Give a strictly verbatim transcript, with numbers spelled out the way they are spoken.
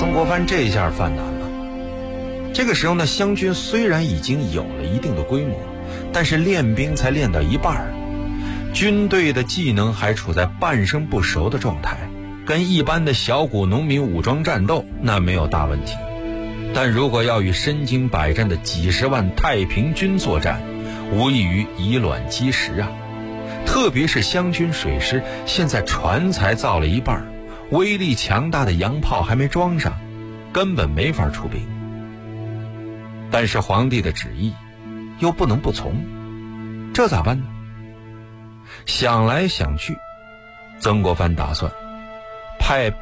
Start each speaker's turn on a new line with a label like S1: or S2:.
S1: 曾国藩这下犯难了。这个时候呢，湘军虽然已经有了一定的规模，但是练兵才练到一半，军队的技能还处在半生不熟的状态，跟一般的小股农民武装战斗那没有大问题。但如果要与身经百战的几十万太平军作战，无异于以卵击石啊！特别是湘军水师现在船才造了一半，威力强大的洋炮还没装上，根本没法出兵。但是皇帝的旨意又不能不从，这咋办呢？想来想去，曾国藩打算派